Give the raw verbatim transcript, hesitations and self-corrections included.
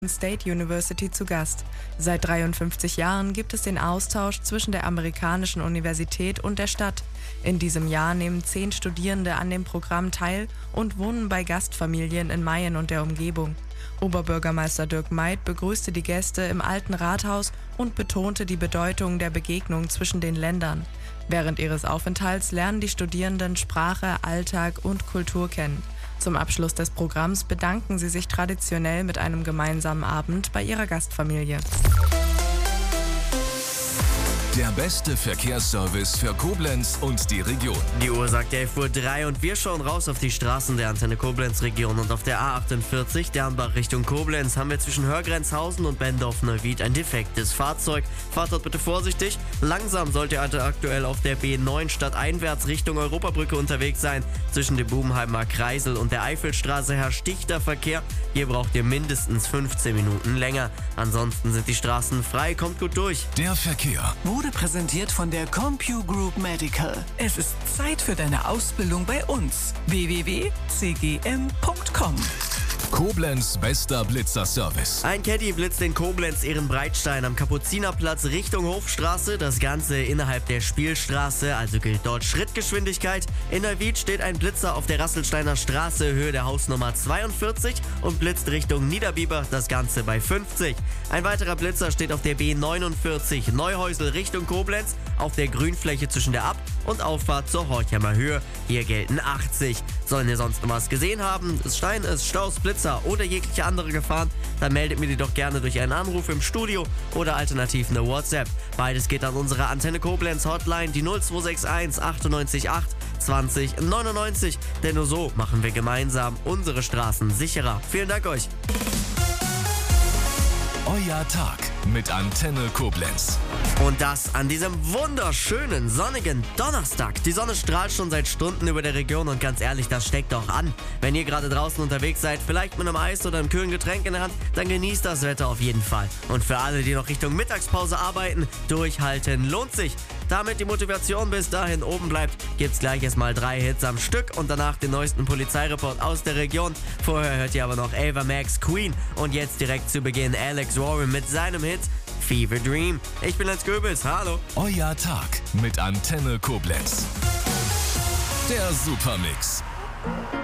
State University zu Gast. Seit dreiundfünfzig Jahren gibt es den Austausch zwischen der amerikanischen Universität und der Stadt. In diesem Jahr nehmen zehn Studierende an dem Programm teil und wohnen bei Gastfamilien in Mayen und der Umgebung. Oberbürgermeister Dirk Meid begrüßte die Gäste im Alten Rathaus und betonte die Bedeutung der Begegnung zwischen den Ländern. Während ihres Aufenthalts lernen die Studierenden Sprache, Alltag und Kultur kennen. Zum Abschluss des Programms bedanken sie sich traditionell mit einem gemeinsamen Abend bei ihrer Gastfamilie. Der beste Verkehrsservice für Koblenz und die Region. Die Uhr sagt elf Uhr drei und wir schauen raus auf die Straßen der Antenne Koblenz-Region. Und auf der A achtundvierzig, Dernbach Richtung Koblenz, haben wir zwischen Hörgrenzhausen und Bendorf-Neuwied ein defektes Fahrzeug. Fahrt dort bitte vorsichtig. Langsam sollt ihr aktuell auf der B neun stadteinwärts Richtung Europabrücke unterwegs sein. Zwischen dem Bubenheimer Kreisel und der Eifelstraße herrscht dichter Verkehr. Hier braucht ihr mindestens fünfzehn Minuten länger. Ansonsten sind die Straßen frei, kommt gut durch. Der Verkehr wurde präsentiert von der CompuGroup Medical. Es ist Zeit für deine Ausbildung bei uns. w w w punkt c g m punkt com. Koblenz bester Blitzerservice. Ein Caddy blitzt in Koblenz Ehrenbreitstein am Kapuzinerplatz Richtung Hofstraße. Das Ganze innerhalb der Spielstraße, also gilt dort Schrittgeschwindigkeit. In Neuwied steht ein Blitzer auf der Rasselsteiner Straße, Höhe der Hausnummer zweiundvierzig und blitzt Richtung Niederbiber, das Ganze bei fünfzig. Ein weiterer Blitzer steht auf der B neunundvierzig Neuhäusel Richtung Koblenz auf der Grünfläche zwischen der Ab- und Auffahrt zur Horchheimer Höhe. Hier gelten achtzig. Sollen ihr sonst noch was gesehen haben, es Stein ist, Staus, Blitzer oder jegliche andere Gefahren, dann meldet mir die doch gerne durch einen Anruf im Studio oder alternativ eine WhatsApp. Beides geht an unsere Antenne Koblenz Hotline, die null zwei sechs eins achtundneunzig acht zwanzig neunundneunzig. Denn nur so machen wir gemeinsam unsere Straßen sicherer. Vielen Dank euch. Euer Tag mit Antenne Koblenz. Und das an diesem wunderschönen, sonnigen Donnerstag. Die Sonne strahlt schon seit Stunden über der Region und ganz ehrlich, das steckt auch an. Wenn ihr gerade draußen unterwegs seid, vielleicht mit einem Eis oder einem kühlen Getränk in der Hand, dann genießt das Wetter auf jeden Fall. Und für alle, die noch Richtung Mittagspause arbeiten, durchhalten lohnt sich. Damit die Motivation bis dahin oben bleibt, gibt's gleich erstmal drei Hits am Stück und danach den neuesten Polizeireport aus der Region. Vorher hört ihr aber noch Ava Max, Queen und jetzt direkt zu Beginn Alex Warren mit seinem Hit Fever Dream. Ich bin Lance Goebbels, hallo. Euer Tag mit Antenne Koblenz. Der Supermix.